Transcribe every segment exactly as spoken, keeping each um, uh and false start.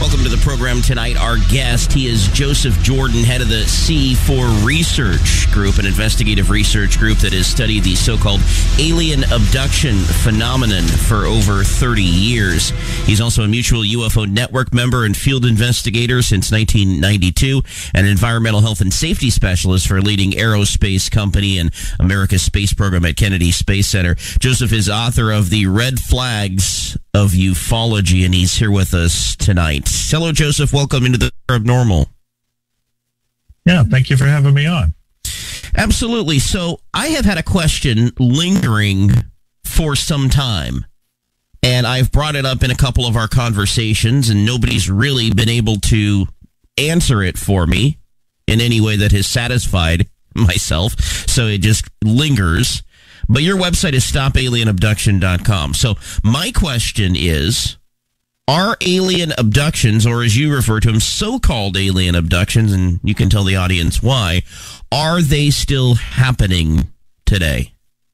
welcome to the program tonight. Our guest, he is Joseph Jordan, head of the C four Research Group, an investigative research group that has studied the so-called alien abduction phenomenon for over thirty years. He's also a Mutual U F O Network member and field investigator since nineteen ninety-two, and an environmental health and safety specialist for a leading aerospace company and America's space program at Kennedy Space Center. Joseph is author of The Red Flags of Ufology, and he's here with us tonight. Hello, Joseph. Welcome into the Paranormal. Yeah, thank you for having me on. Absolutely. So I have had a question lingering for some time, and I've brought it up in a couple of our conversations, and nobody's really been able to answer it for me in any way that has satisfied myself. So it just lingers. But your website is stop alien abduction dot com. So my question is, are alien abductions, or as you refer to them, so-called alien abductions, and you can tell the audience why, are they still happening today?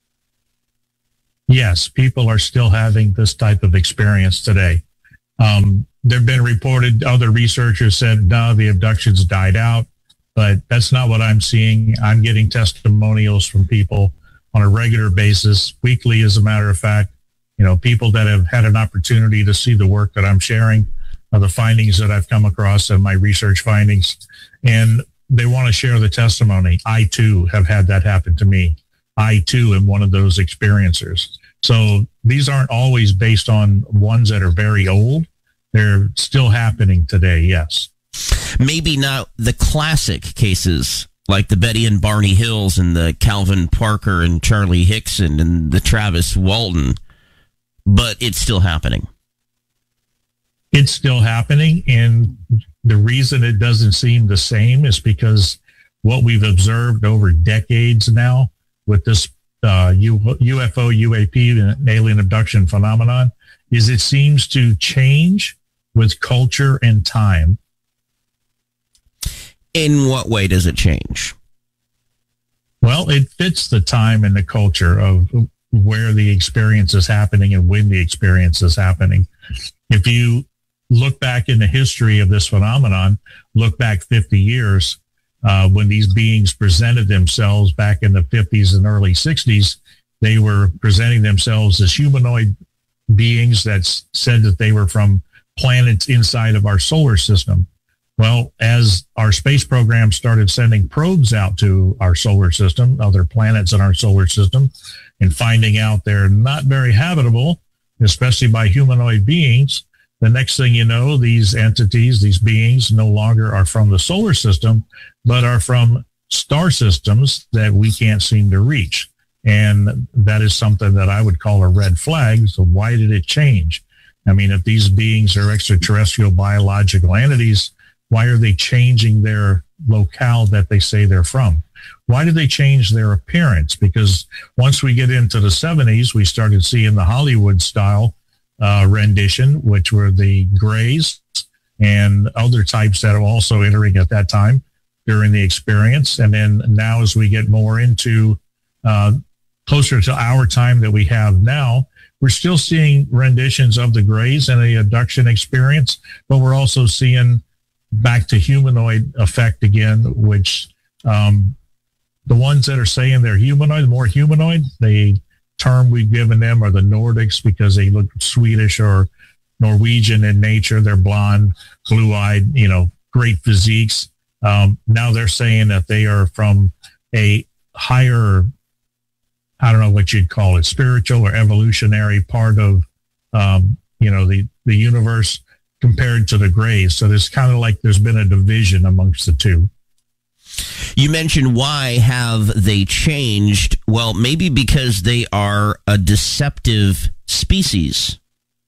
Yes, people are still having this type of experience today. Um, there have been reported, other researchers said, no, the abductions died out, but that's not what I'm seeing. I'm getting testimonials from people on a regular basis, weekly, as a matter of fact. You know, people that have had an opportunity to see the work that I'm sharing, uh, the findings that I've come across and my research findings, and they want to share the testimony. I, too, have had that happen to me. I, too, am one of those experiencers. So these aren't always based on ones that are very old. They're still happening today, yes. Maybe not the classic cases like the Betty and Barney Hills and the Calvin Parker and Charlie Hickson and the Travis Walton, but it's still happening. It's still happening, and the reason it doesn't seem the same is because what we've observed over decades now with this uh, U F O, U A P, and alien abduction phenomenon is it seems to change with culture and time. In what way does it change? Well, it fits the time and the culture of where the experience is happening and when the experience is happening. If you look back in the history of this phenomenon, look back fifty years, uh, when these beings presented themselves back in the fifties and early sixties, they were presenting themselves as humanoid beings that said that they were from planets inside of our solar system. Well, as our space program started sending probes out to our solar system, other planets in our solar system, and finding out they're not very habitable, especially by humanoid beings, the next thing you know, these entities, these beings no longer are from the solar system, but are from star systems that we can't seem to reach. And that is something that I would call a red flag. So why did it change? I mean, if these beings are extraterrestrial biological entities, why are they changing their locale that they say they're from? Why do they change their appearance? Because once we get into the seventies, we started seeing the Hollywood style uh, rendition, which were the grays and other types that are also entering at that time during the experience. And then now as we get more into uh, closer to our time that we have now, we're still seeing renditions of the grays and the abduction experience, but we're also seeing back to humanoid effect again, which um, the ones that are saying they're humanoid, more humanoid, the term we've given them are the Nordics because they look Swedish or Norwegian in nature. They're blonde, blue-eyed, you know, great physiques. Um, now they're saying that they are from a higher, I don't know what you'd call it, spiritual or evolutionary part of, um, you know, the, the universe compared to the grays. So there's kind of like there's been a division amongst the two. You mentioned why have they changed? Well, maybe because they are a deceptive species.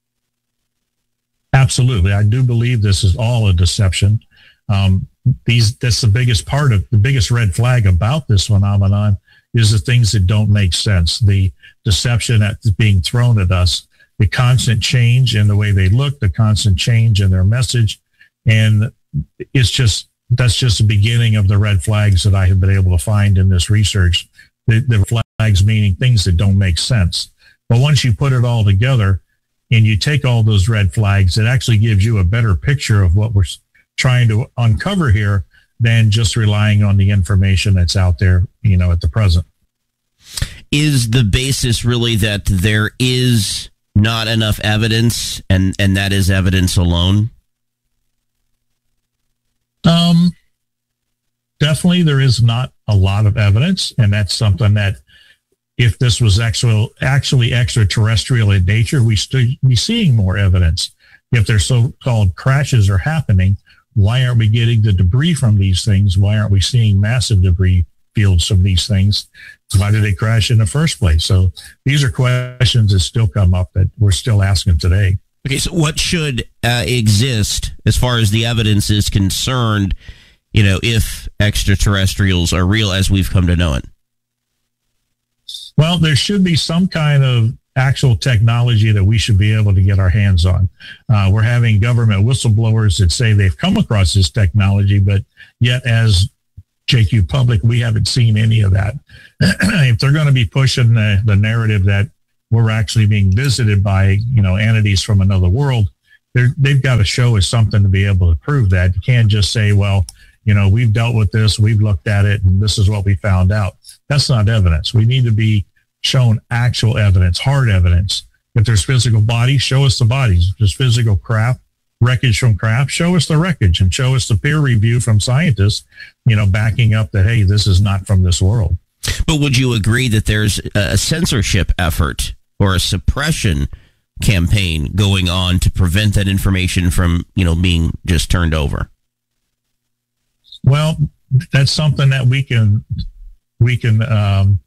Absolutely. I do believe this is all a deception. Um, these that's the biggest part of the biggest red flag about this phenomenon is the things that don't make sense. The deception that's being thrown at us, the constant change in the way they look, the constant change in their message. And it's just, that's just the beginning of the red flags that I have been able to find in this research. The, the flags meaning things that don't make sense. But once you put it all together, and you take all those red flags, it actually gives you a better picture of what we're trying to uncover here than just relying on the information that's out there, you know, at the present. Is the basis really that there is not enough evidence, and, and that is evidence alone? Um, definitely there is not a lot of evidence, and that's something that if this was actual, actually extraterrestrial in nature, we should be seeing more evidence. If their so-called crashes are happening, why aren't we getting the debris from these things? Why aren't we seeing massive debris fields from these things? Why did they crash in the first place? So these are questions that still come up that we're still asking today. Okay, so what should uh, exist as far as the evidence is concerned, you know, if extraterrestrials are real as we've come to know it? Well, there should be some kind of actual technology that we should be able to get our hands on. Uh, we're having government whistleblowers that say they've come across this technology, but yet as J Q Public, we haven't seen any of that. If they're going to be pushing the, the narrative that we're actually being visited by, you know, entities from another world, they've got to show us something to be able to prove that. You can't just say, well, you know, we've dealt with this, we've looked at it, and this is what we found out. That's not evidence. We need to be shown actual evidence, hard evidence. If there's physical bodies, show us the bodies. If there's physical craft, wreckage from craft, show us the wreckage and show us the peer review from scientists, you know, backing up that, hey, this is not from this world. But would you agree that there's a censorship effort or a suppression campaign going on to prevent that information from, you know, being just turned over? Well, that's something that we can, we can, um,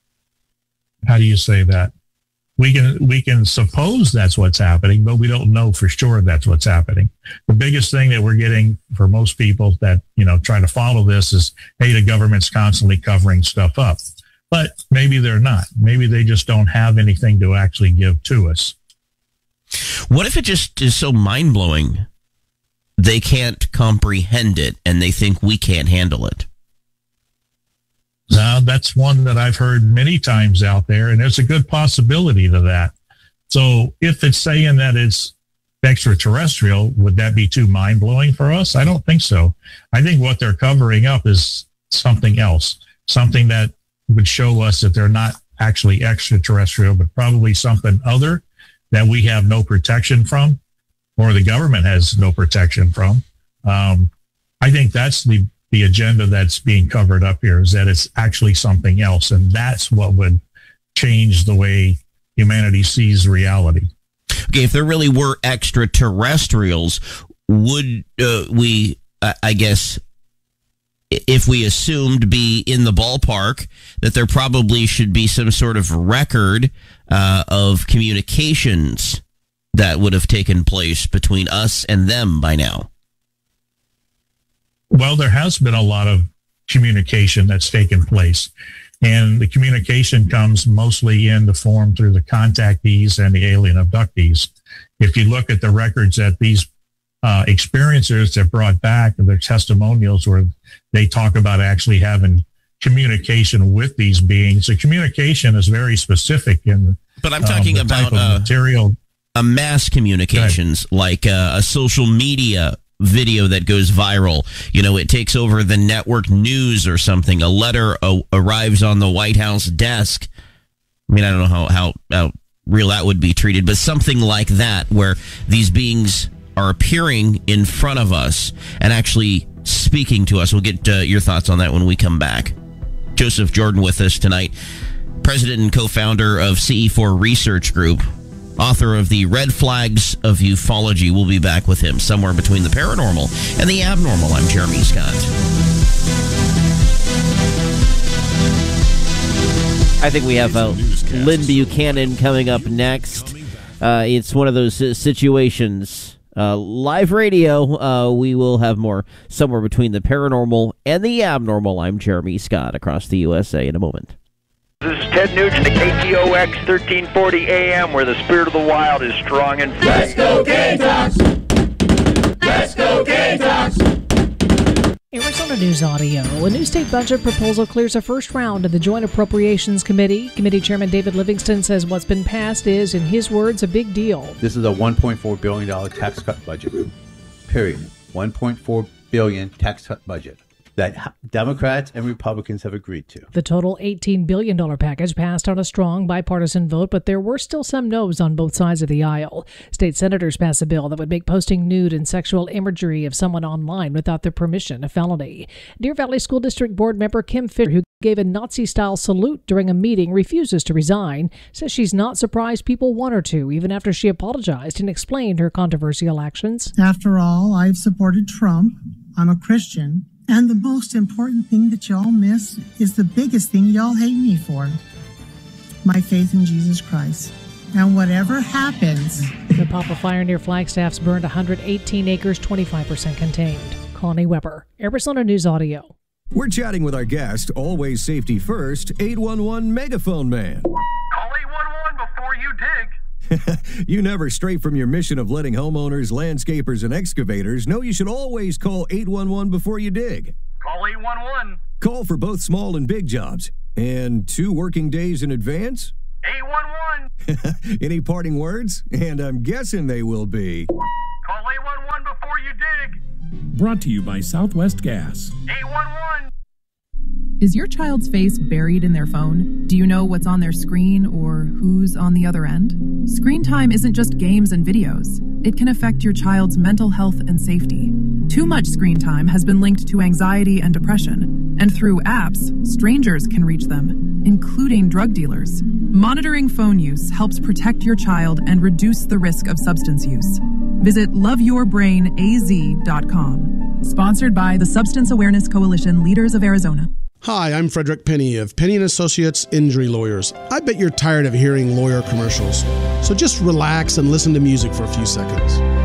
how do you say that? We can we can suppose that's what's happening, but we don't know for sure that's what's happening. The biggest thing that we're getting for most people that, you know, try to follow this is, hey, the government's constantly covering stuff up. But maybe they're not. Maybe they just don't have anything to actually give to us. What if it just is so mind-blowing they can't comprehend it and they think we can't handle it? Now, that's one that I've heard many times out there, and there's a good possibility to that. So if it's saying that it's extraterrestrial, would that be too mind-blowing for us? I don't think so. I think what they're covering up is something else, something that would show us that they're not actually extraterrestrial, but probably something other that we have no protection from, or the government has no protection from. Um, I think that's the the agenda that's being covered up here, is that it's actually something else. And that's what would change the way humanity sees reality. Okay, if there really were extraterrestrials, would uh, we, uh, I guess, if we assumed be in the ballpark, that there probably should be some sort of record uh, of communications that would have taken place between us and them by now? Well, there has been a lot of communication that's taken place, and the communication comes mostly in the form through the contactees and the alien abductees. If you look at the records that these uh, experiencers that brought back, their testimonials where they talk about actually having communication with these beings, the communication is very specific in. But I'm talking um, about uh, material, a mass communications, like uh, a social media video that goes viral. You know, it takes over the network news or something. A letter uh, arrives on the White House desk. I mean, I don't know how, how, how real that would be treated, but something like that, where these beings are appearing in front of us and actually speaking to us. We'll get uh, your thoughts on that when we come back. Joseph Jordan with us tonight, president and co-founder of C E four Research Group, author of the Red Flags of Ufology. We'll be back with him somewhere between the paranormal and the abnormal. I'm Jeremy Scott. I think we have uh, Lynn Buchanan coming up next. Uh, it's one of those uh, situations. Uh, live radio, uh, we will have more somewhere between the paranormal and the abnormal. I'm Jeremy Scott across the U S A in a moment. This is Ted Nugent at K T O X thirteen forty A M, where the spirit of the wild is strong and free. Let's go Gamecocks! Let's go Gamecocks! Arizona Arizona News Audio. A new state budget proposal clears a first round of the Joint Appropriations Committee. Committee Chairman David Livingston says what's been passed is, in his words, a big deal. This is a one point four billion dollars tax cut budget, period. one point four billion dollars tax cut budget that Democrats and Republicans have agreed to. The total eighteen billion dollars package passed on a strong bipartisan vote, but there were still some no's on both sides of the aisle. State senators passed a bill that would make posting nude and sexual imagery of someone online without their permission a felony. Deer Valley School District Board member Kim Fisher, who gave a Nazi-style salute during a meeting, refuses to resign, says she's not surprised people want her to, even after she apologized and explained her controversial actions. After all, I've supported Trump. I'm a Christian. And the most important thing that y'all miss is the biggest thing y'all hate me for. My faith in Jesus Christ. And whatever happens... The Papa Fire near Flagstaff's burned one hundred eighteen acres, twenty-five percent contained. Connie Weber, Arizona News Audio. We're chatting with our guest, always safety first, eight one one Megaphone Man. Call eight one one before you dig. You never stray from your mission of letting homeowners, landscapers, and excavators know you should always call eight one one before you dig. Call eight one one. Call for both small and big jobs. And two working days in advance? eight one one. Any parting words? And I'm guessing they will be... Call eight one one before you dig. Brought to you by Southwest Gas. eight one one. Is your child's face buried in their phone? Do you know what's on their screen or who's on the other end? Screen time isn't just games and videos. It can affect your child's mental health and safety. Too much screen time has been linked to anxiety and depression, and through apps, strangers can reach them, including drug dealers. Monitoring phone use helps protect your child and reduce the risk of substance use. Visit love your brain a z dot com. Sponsored by the Substance Awareness Coalition Leaders of Arizona. Hi, I'm Frederick Penny of Penny and Associates Injury Lawyers. I bet you're tired of hearing lawyer commercials, so just relax and listen to music for a few seconds.